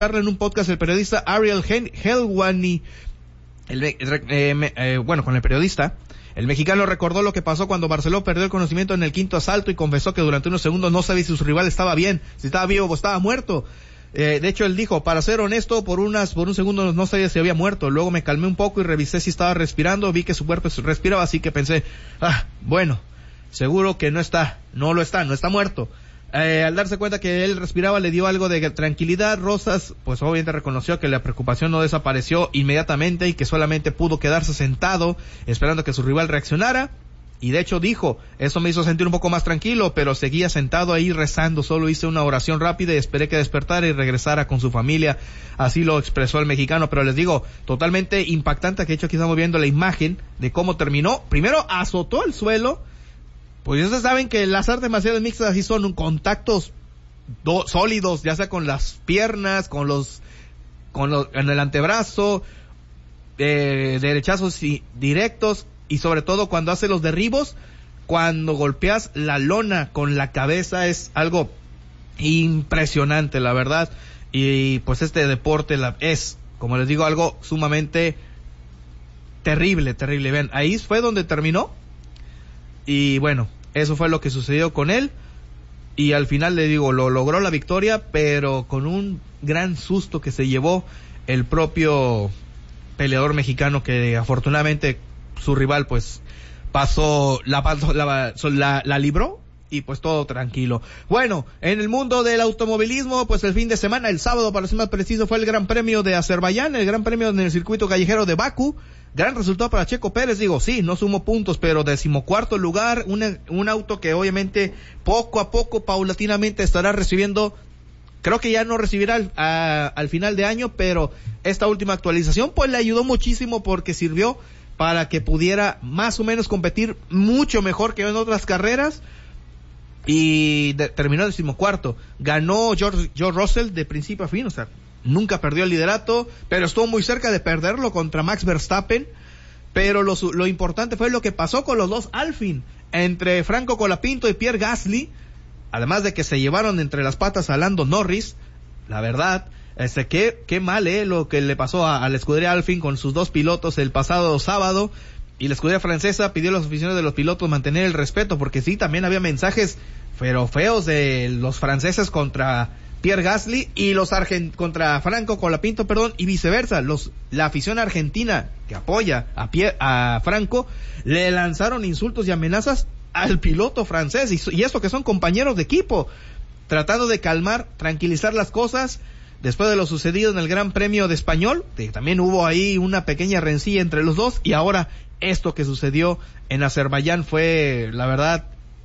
en un podcast el periodista Ariel Helwani, con el periodista, el mexicano recordó lo que pasó cuando Barceló perdió el conocimiento en el quinto asalto y confesó que durante unos segundos no sabía si su rival estaba bien, si estaba vivo o estaba muerto. De hecho, él dijo, para ser honesto, por un segundo no sabía si había muerto. Luego me calmé un poco y revisé si estaba respirando, vi que su cuerpo respiraba, así que pensé, bueno, seguro que no está muerto. Al darse cuenta que él respiraba, le dio algo de tranquilidad. Rosas, pues obviamente reconoció que la preocupación no desapareció inmediatamente y que solamente pudo quedarse sentado esperando que su rival reaccionara. Y de hecho dijo, eso me hizo sentir un poco más tranquilo, pero seguía sentado ahí rezando, solo hice una oración rápida y esperé que despertara y regresara con su familia. Así lo expresó el mexicano, pero les digo, totalmente impactante, que de hecho aquí estamos viendo la imagen de cómo terminó. Primero azotó el suelo, pues ustedes saben que las artes marciales mixtas así son contactos sólidos, ya sea con las piernas, en el antebrazo, derechazos directos, y sobre todo cuando hace los derribos, cuando golpeas la lona con la cabeza, es algo impresionante, la verdad. Y pues este deporte es, como les digo, algo sumamente terrible. Vean, ahí fue donde terminó. Y bueno, eso fue lo que sucedió con él. Y al final, le digo, lo logró la victoria, pero con un gran susto que se llevó el propio peleador mexicano, que afortunadamente su rival pues la libró y pues todo tranquilo. Bueno, en el mundo del automovilismo, pues el fin de semana, el sábado para ser más preciso, fue el Gran Premio de Azerbaiyán, el Gran Premio en el circuito callejero de Bakú. Gran resultado para Checo Pérez, sí, no sumó puntos, pero 14º lugar, un auto que obviamente poco a poco, paulatinamente estará recibiendo, creo que ya no recibirá al final de año, pero esta última actualización pues le ayudó muchísimo porque sirvió para que pudiera más o menos competir mucho mejor que en otras carreras, y terminó 14º. Ganó George Russell de principio a fin, o sea, nunca perdió el liderato, pero estuvo muy cerca de perderlo contra Max Verstappen. Pero lo importante fue lo que pasó con los dos Alpine, entre Franco Colapinto y Pierre Gasly, además de que se llevaron entre las patas a Lando Norris. La verdad, qué mal lo que le pasó a la escudería Alpine con sus dos pilotos el pasado sábado, y la escudería francesa pidió a los aficionados de los pilotos mantener el respeto, porque sí, también había mensajes pero feos de los franceses contra Pierre Gasly y contra Franco Colapinto, y viceversa. La afición argentina que apoya a Franco le lanzaron insultos y amenazas al piloto francés, y esto que son compañeros de equipo, tratando de tranquilizar las cosas. Después de lo sucedido en el Gran Premio de Español, también hubo ahí una pequeña rencilla entre los dos, y ahora esto que sucedió en Azerbaiyán fue, la verdad,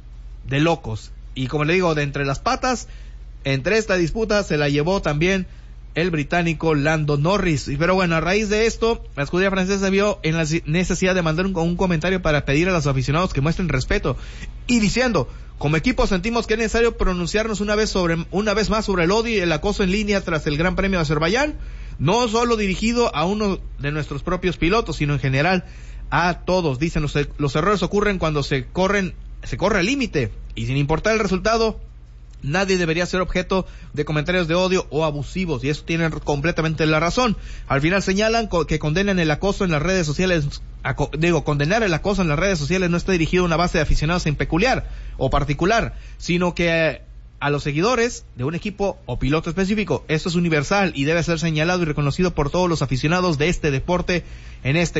de locos. Y como le digo, de entre las patas, entre esta disputa se la llevó también el británico Lando Norris. Pero bueno, a raíz de esto, la escudería francesa vio en la necesidad de mandar un comentario para pedir a los aficionados que muestren respeto, y diciendo: como equipo sentimos que es necesario pronunciarnos una vez más sobre el odio y el acoso en línea tras el Gran Premio de Azerbaiyán, no solo dirigido a uno de nuestros propios pilotos, sino en general a todos. Dicen, los errores ocurren cuando se corre al límite, y sin importar el resultado, nadie debería ser objeto de comentarios de odio o abusivos, y eso tienen completamente la razón. Al final señalan que condenan el acoso en las redes sociales. Condenar el acoso en las redes sociales no está dirigido a una base de aficionados en peculiar o particular, sino que a los seguidores de un equipo o piloto específico. Esto es universal y debe ser señalado y reconocido por todos los aficionados de este deporte en este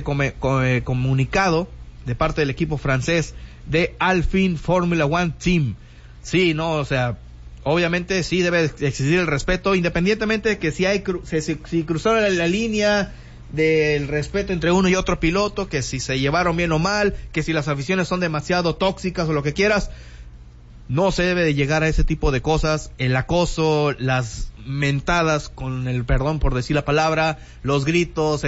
comunicado de parte del equipo francés de Alpine Formula One Team. Sí, o sea, obviamente sí debe existir el respeto, independientemente de que si cruzaron la línea del respeto entre uno y otro piloto, que si se llevaron bien o mal, que si las aficiones son demasiado tóxicas o lo que quieras. No se debe de llegar a ese tipo de cosas. El acoso, las mentadas, con el perdón por decir la palabra, los gritos,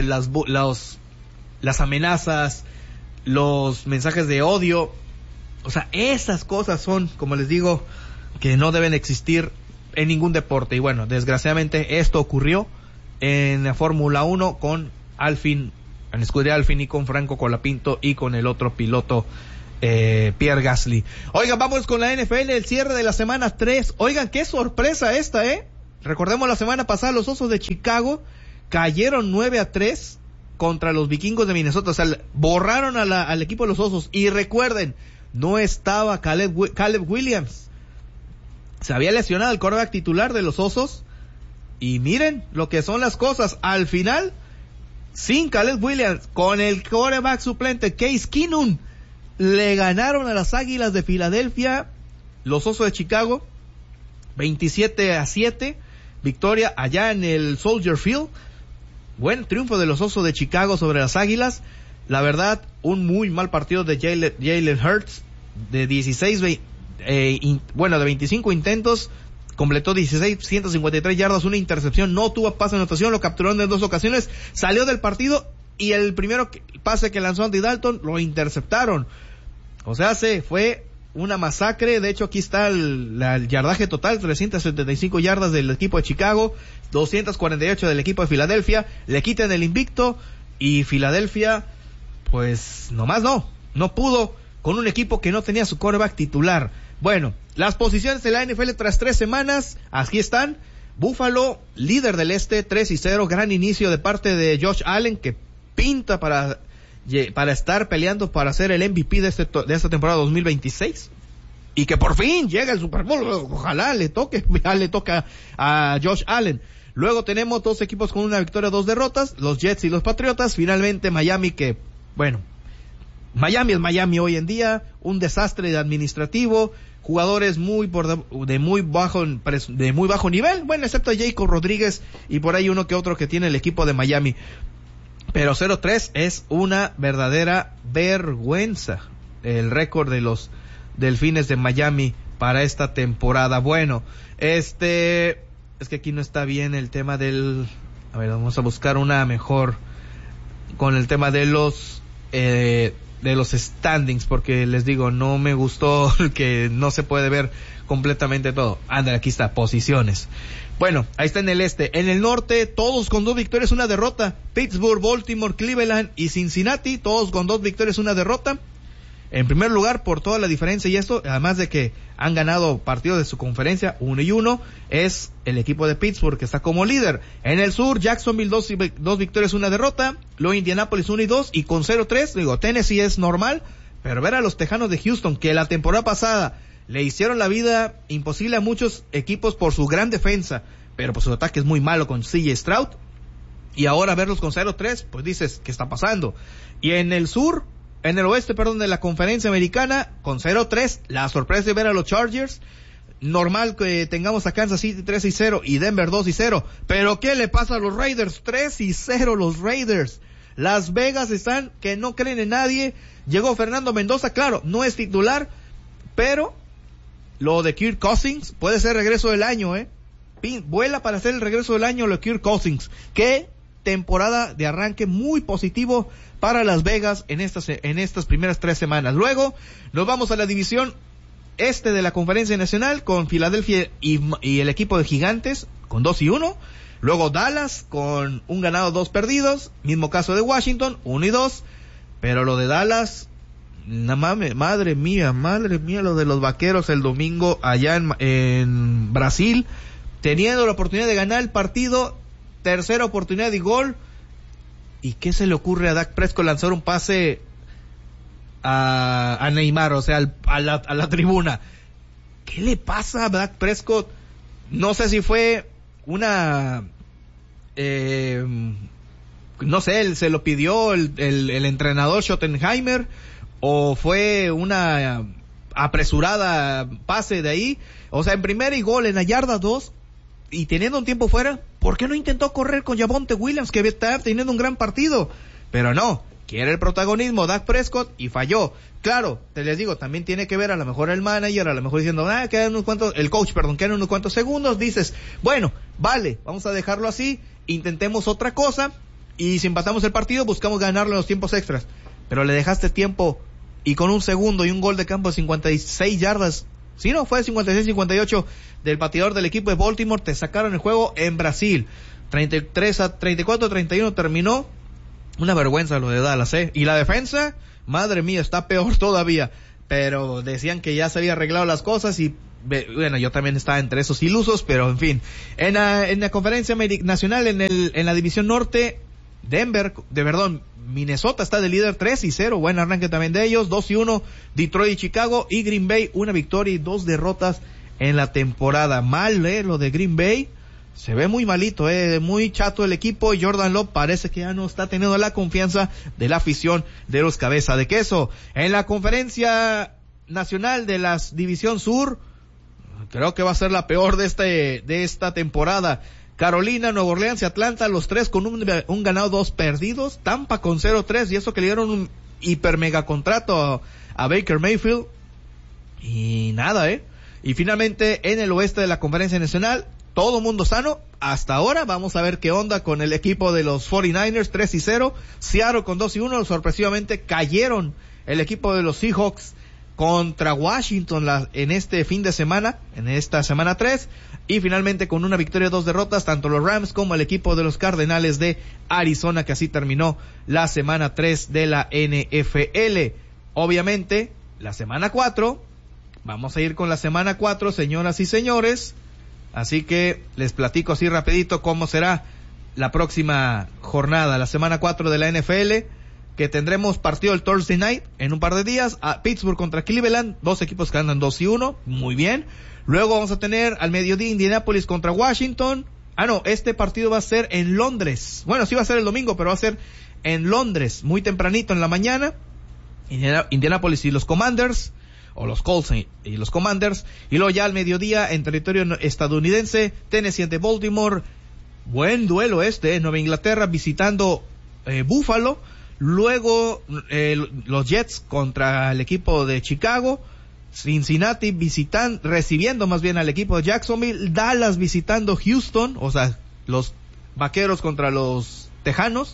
las amenazas, los mensajes de odio. O sea, esas cosas son, como les digo, que no deben existir en ningún deporte. Y bueno, desgraciadamente esto ocurrió en la Fórmula 1 con Alpine, en escudería Alpine, y con Franco Colapinto y con el otro piloto Pierre Gasly. Oigan, vamos con la NFL, el cierre de la semana 3. Oigan, qué sorpresa esta, recordemos la semana pasada los Osos de Chicago cayeron 9-3 contra los Vikingos de Minnesota, o sea, borraron al equipo de los Osos. Y recuerden, no estaba Caleb Williams, se había lesionado el quarterback titular de los Osos, y miren lo que son las cosas, al final, sin Caleb Williams, con el quarterback suplente Case Keenum, le ganaron a las Águilas de Filadelfia, los Osos de Chicago, 27-7, victoria allá en el Soldier Field. Buen triunfo de los Osos de Chicago sobre las Águilas. La verdad, un muy mal partido de Jalen Hurts, de 25 intentos, completó 16, 153 yardas, una intercepción, no tuvo pase de anotación, lo capturaron en 2 ocasiones, salió del partido y el primero pase que lanzó Andy Dalton lo interceptaron. O sea, fue una masacre. De hecho, aquí está el yardaje total, 375 yardas del equipo de Chicago, 248 del equipo de Filadelfia, le quitan el invicto y Filadelfia, pues nomás no pudo con un equipo que no tenía su quarterback titular. Bueno, las posiciones de la NFL tras 3 semanas, aquí están. Buffalo, líder del este, 3-0, gran inicio de parte de Josh Allen, que pinta para estar peleando para ser el MVP de esta temporada 2026. Y que por fin llega el Super Bowl, ojalá le toca a Josh Allen. Luego tenemos 2 equipos con una victoria, 2 derrotas, los Jets y los Patriotas. Finalmente Miami, que bueno, Miami es Miami hoy en día, un desastre administrativo, jugadores de muy bajo nivel, bueno, excepto Jacob Rodríguez y por ahí uno que otro que tiene el equipo de Miami. Pero 0-3 es una verdadera vergüenza el récord de los Delfines de Miami para esta temporada. Bueno, es que aquí no está bien el tema a ver, vamos a buscar una mejor con el tema de los standings, porque les digo, no me gustó que no se puede ver completamente todo. Ándale, aquí está, posiciones. Bueno, ahí está en el este. En el norte, todos con 2 victorias, 1 derrota. Pittsburgh, Baltimore, Cleveland y Cincinnati, todos con 2 victorias, 1 derrota. En primer lugar, por toda la diferencia y esto, además de que han ganado partidos de su conferencia 1-1, es el equipo de Pittsburgh que está como líder. En el sur, Jacksonville 2 victorias, 1 derrota. Luego Indianapolis 1-2 y con 0-3, digo, Tennessee es normal, pero ver a los Tejanos de Houston que la temporada pasada le hicieron la vida imposible a muchos equipos por su gran defensa, pero pues su ataque es muy malo con CJ Stroud, y ahora verlos con 0-3, pues dices, ¿qué está pasando? Y en el oeste, de la conferencia americana, con 0-3, la sorpresa de ver a los Chargers. Normal que tengamos a Kansas City 3-0 y Denver 2-0, pero ¿qué le pasa a los Raiders? 3-0 los Raiders. Las Vegas están que no creen en nadie. Llegó Fernando Mendoza, claro, no es titular, pero lo de Kirk Cousins puede ser regreso del año, vuela para hacer el regreso del año lo de Kirk Cousins. Qué temporada de arranque muy positivo para Las Vegas en estas primeras 3 semanas. Luego nos vamos a la división este de la Conferencia Nacional con Filadelfia y el equipo de Gigantes con 2-1. Luego Dallas con 1 ganado, 2 perdidos. Mismo caso de Washington, 1-2. Pero lo de Dallas, madre mía, lo de los Vaqueros el domingo allá en Brasil, teniendo la oportunidad de ganar el partido, tercera oportunidad y gol. ¿Y qué se le ocurre a Dak Prescott lanzar un pase a Neymar, o sea, a la tribuna? ¿Qué le pasa a Dak Prescott? No sé si fue una no sé, se lo pidió el entrenador Schottenheimer, o fue una apresurada pase de ahí. O sea, en primera y gol en la yarda 2 y teniendo un tiempo fuera, ¿por qué no intentó correr con Javonte Williams, que está teniendo un gran partido? Pero no, quiere el protagonismo Dak Prescott y falló. Claro, te les digo, también tiene que ver a lo mejor el manager, a lo mejor diciendo, quedan unos cuantos segundos. Dices, bueno, vale, vamos a dejarlo así, intentemos otra cosa, y si empatamos el partido buscamos ganarlo en los tiempos extras. Pero le dejaste tiempo, y con 1 segundo y un gol de campo de 56 yardas, sí, no, fue 56-58 del pateador del equipo de Baltimore, te sacaron el juego en Brasil. 34-31 terminó. Una vergüenza lo de Dallas, Y la defensa, madre mía, está peor todavía. Pero decían que ya se había arreglado las cosas y Bueno, yo también estaba entre esos ilusos, pero en fin. En la conferencia nacional, en la división norte, Minnesota está de líder 3-0, buen arranque también de ellos, 2-1, Detroit y Chicago, y Green Bay, una victoria y 2 derrotas en la temporada. Mal, lo de Green Bay, se ve muy malito, muy chato el equipo, y Jordan Love parece que ya no está teniendo la confianza de la afición de los cabeza de queso. En la conferencia nacional de la división sur, creo que va a ser la peor de esta temporada. Carolina, Nueva Orleans y Atlanta, los tres con un ganado, 2 perdidos. Tampa con 0-3, y eso que le dieron un hiper mega contrato a Baker Mayfield. Y nada, Y finalmente, en el oeste de la conferencia nacional, todo mundo sano. Hasta ahora, vamos a ver qué onda con el equipo de los 49ers, 3-0. Seattle con 2-1, sorpresivamente cayeron el equipo de los Seahawks contra Washington en este fin de semana, en esta semana 3, y finalmente con una victoria y 2 derrotas, tanto los Rams como el equipo de los Cardenales de Arizona, que así terminó la semana 3 de la NFL. Obviamente, la semana 4, vamos a ir con la semana 4, señoras y señores, así que les platico así rapidito cómo será la próxima jornada, la semana 4 de la NFL, que tendremos partido el Thursday Night en un par de días, a Pittsburgh contra Cleveland, 2 equipos que andan 2-1, muy bien. Luego vamos a tener al mediodía Indianapolis contra Washington. Este partido va a ser en Londres. Bueno, sí va a ser el domingo, pero va a ser en Londres, muy tempranito en la mañana. Indianapolis y los Commanders, o los Colts y los Commanders. Y luego ya al mediodía en territorio estadounidense, Tennessee ante Baltimore. Buen duelo Nueva Inglaterra visitando Buffalo. Luego los Jets contra el equipo de Chicago, Cincinnati recibiendo más bien al equipo de Jacksonville, Dallas visitando Houston, o sea, los Vaqueros contra los Tejanos,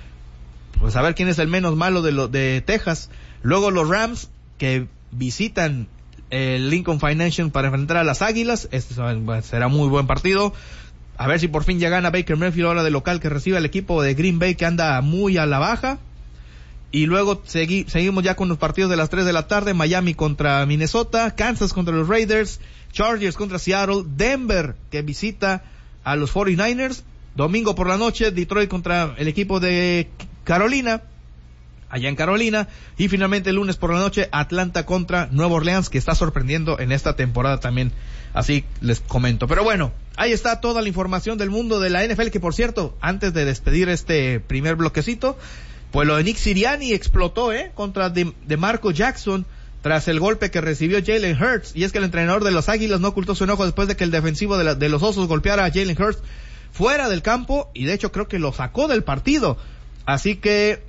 pues a ver quién es el menos malo de Texas. Luego los Rams que visitan el Lincoln Financial para enfrentar a las Águilas, será muy buen partido. A ver si por fin ya gana Baker Mayfield ahora de local, que recibe al equipo de Green Bay, que anda muy a la baja. Y luego seguimos ya con los partidos de las 3 de la tarde, Miami contra Minnesota, Kansas contra los Raiders, Chargers contra Seattle, Denver que visita a los 49ers, domingo por la noche, Detroit contra el equipo de Carolina, allá en Carolina, y finalmente el lunes por la noche, Atlanta contra Nueva Orleans, que está sorprendiendo en esta temporada también, así les comento. Pero bueno, ahí está toda la información del mundo de la NFL, que por cierto, antes de despedir este primer bloquecito, pues lo de Nick Sirianni explotó, contra DeMarco Jackson, tras el golpe que recibió Jalen Hurts, y es que el entrenador de los Águilas no ocultó su enojo después de que el defensivo de los Osos golpeara a Jalen Hurts fuera del campo, y de hecho creo que lo sacó del partido. Así que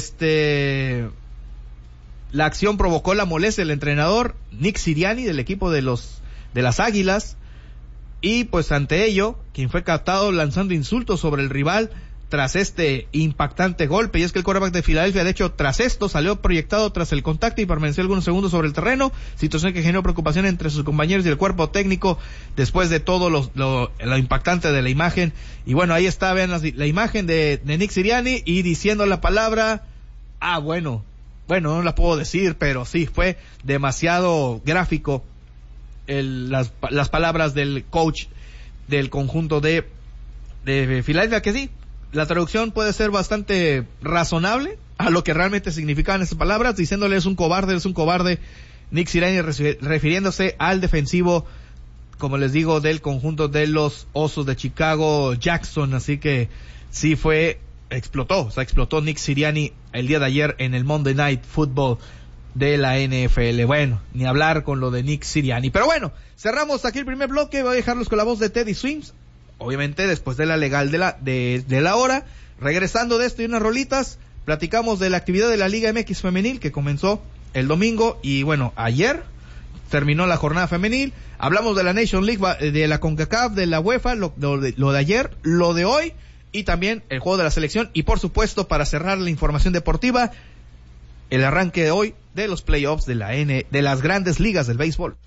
la acción provocó la molestia del entrenador Nick Sirianni del equipo de las Águilas, y pues ante ello, quien fue captado lanzando insultos sobre el rival tras este impactante golpe, y es que el quarterback de Filadelfia, de hecho, tras esto, salió proyectado tras el contacto y permaneció algunos segundos sobre el terreno, situación que generó preocupación entre sus compañeros y el cuerpo técnico después de todo lo impactante de la imagen. Y bueno, ahí está, vean la imagen de Nick Sirianni y diciendo la palabra, bueno, no la puedo decir, pero sí, fue demasiado gráfico las palabras del coach del conjunto de Filadelfia, que sí, la traducción puede ser bastante razonable a lo que realmente significaban esas palabras, diciéndole es un cobarde, Nick Sirianni refiriéndose al defensivo, como les digo, del conjunto de los Osos de Chicago, Jackson. Así que sí explotó Nick Sirianni el día de ayer en el Monday Night Football de la NFL. Bueno, ni hablar con lo de Nick Sirianni. Pero bueno, cerramos aquí el primer bloque. Voy a dejarlos con la voz de Teddy Swims, obviamente después de la legal de la hora. Regresando de esto y unas rolitas, platicamos de la actividad de la Liga MX femenil que comenzó el domingo, y bueno, ayer terminó la jornada femenil. Hablamos de la Nation League, de la CONCACAF, de la UEFA, lo de ayer, lo de hoy, y también el juego de la selección, y por supuesto, para cerrar la información deportiva, el arranque de hoy de los playoffs de las grandes ligas del béisbol.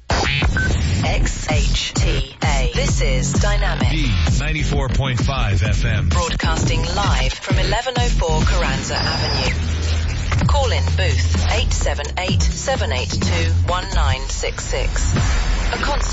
XHTA. This is Dynamic. B94.5 FM. Broadcasting live from 1104 Carranza Avenue. Call in booth 878-782-1966. A concert